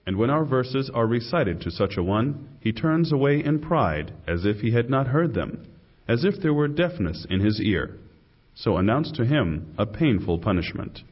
And when our verses are recited to such a one, he turns away in pride, as if he had not heard them, as if there were deafness in his ear. So announce to him a painful punishment.